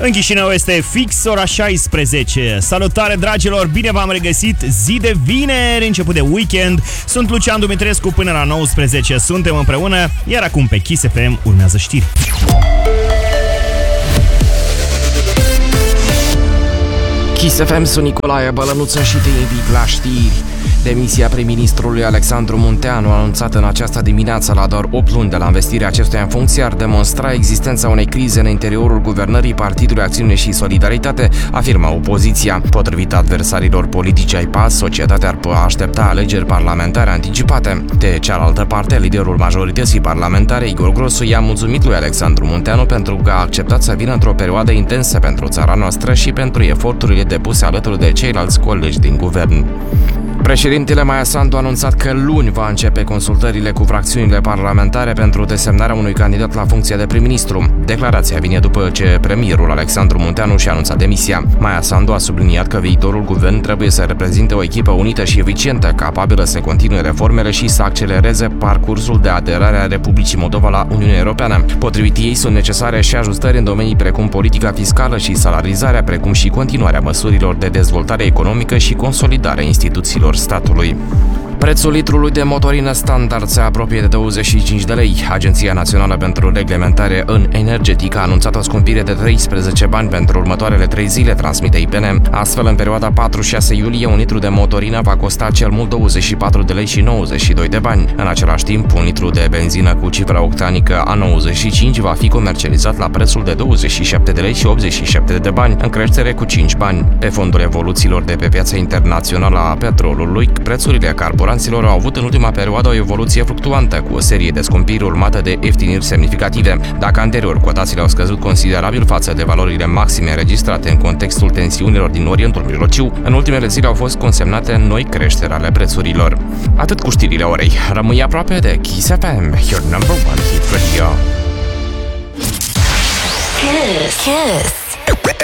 În Chișinău este fix ora 16. Salutare, dragilor, bine v-am regăsit. Zi de vineri, început de weekend. Sunt Lucian Dumitrescu, până la 19 suntem împreună. Iar acum pe Kiss FM urmează știri. Kiss FM, sunt Nicolae Bălănuță și te invit la știri. Demisia prim-ministrului Alexandru Munteanu, anunțată în această dimineață la doar 8 luni de la învestirea acestuia în funcție, ar demonstra existența unei crize în interiorul guvernării Partidului Acțiune și Solidaritate, afirma opoziția. Potrivit adversarilor politici ai PAS, societatea ar aștepta alegeri parlamentare anticipate. De cealaltă parte, liderul majorității parlamentare, Igor Grosu, i-a mulțumit lui Alexandru Munteanu pentru că a acceptat să vină într-o perioadă intensă pentru țara noastră și pentru eforturile depuse alături de ceilalți colegi din guvern. Președintele Maia Sandu a anunțat că luni va începe consultările cu fracțiunile parlamentare pentru desemnarea unui candidat la funcția de prim-ministru. Declarația vine după ce premierul Alexandru Munteanu și-a anunțat demisia. Maia Sandu a subliniat că viitorul guvern trebuie să reprezinte o echipă unită și eficientă, capabilă să continue reformele și să accelereze parcursul de aderare a Republicii Moldova la Uniunea Europeană. Potrivit ei, sunt necesare și ajustări în domenii precum politica fiscală și salarizarea, precum și continuarea măsurilor de dezvoltare economică și consolidarea instituțiilor statului. Prețul litrului de motorină standard se apropie de 25 de lei. Agenția Națională pentru Reglementare în Energetică a anunțat o scumpire de 13 bani pentru următoarele 3 zile, transmite IPN. Astfel, în perioada 4-6 iulie, un litru de motorină va costa cel mult 24 de lei și 92 de bani. În același timp, un litru de benzină cu cifra octanică A95 va fi comercializat la prețul de 27 de lei și 87 de bani, în creștere cu 5 bani. Pe fondul evoluțiilor de pe piața internațională a petrolului, prețurile carburanților au avut în ultima perioadă o evoluție fluctuantă, cu o serie de scumpiri urmată de ieftiniri semnificative. Dacă anterior cotațiile au scăzut considerabil față de valorile maxime înregistrate în contextul tensiunilor din Orientul Mijlociu, în ultimele zile au fost consemnate noi creșteri ale prețurilor. Atât cu știrile orei. Rămâi aproape de Kiss FM, your number one hit radio. Kiss.